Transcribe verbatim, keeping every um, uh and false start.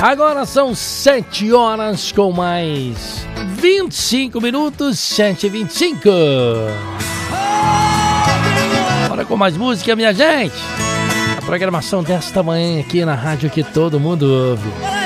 Agora são sete horas com mais vinte e cinco minutos, sete e vinte e cinco. Bora com mais música, minha gente. A programação desta manhã aqui na rádio que todo mundo ouve.